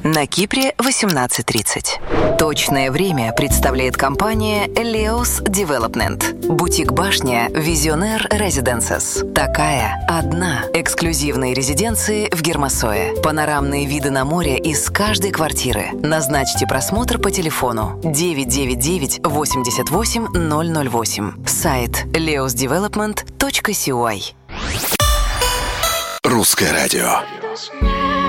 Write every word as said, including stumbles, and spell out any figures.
На Кипре восемнадцать тридцать. Точное время представляет компания Leos Development. Бутик-башня Visionaire Residences. Такая одна. Эксклюзивные резиденции в Гермосое. Панорамные виды на море из каждой квартиры. Назначьте просмотр по телефону девять девять девять восемьдесят восемь ноль ноль восемь. Сайт leos development точка си ой. Русское радио.